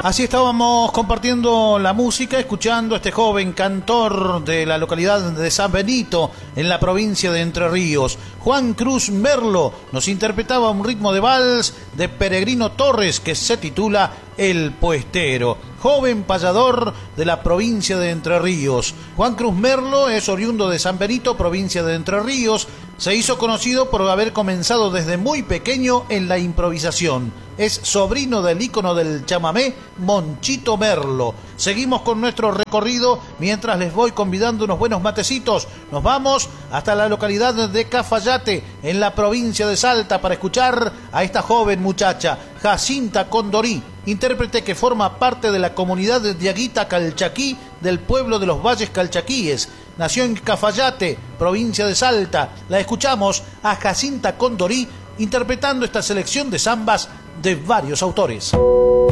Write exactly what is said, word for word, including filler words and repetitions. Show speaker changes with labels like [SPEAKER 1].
[SPEAKER 1] Así estábamos compartiendo la música, escuchando a este joven cantor de la localidad de San Benito, en la provincia de Entre Ríos. Juan Cruz Merlo nos interpretaba un ritmo de vals de Peregrino Torres que se titula El Puestero. Joven payador de la provincia de Entre Ríos. Juan Cruz Merlo es oriundo de San Benito, provincia de Entre Ríos. Se hizo conocido por haber comenzado desde muy pequeño en la improvisación. Es sobrino del ícono del chamamé, Monchito Merlo. Seguimos con nuestro recorrido mientras les voy convidando unos buenos matecitos. Nos vamos hasta la localidad de Cafayate, en la provincia de Salta, para escuchar a esta joven muchacha, Jacinta Condorí, intérprete que forma parte de la comunidad de Diaguita Calchaquí del pueblo de los Valles Calchaquíes. Nació en Cafayate, provincia de Salta. La escuchamos a Jacinta Condorí interpretando esta selección de zambas de varios autores.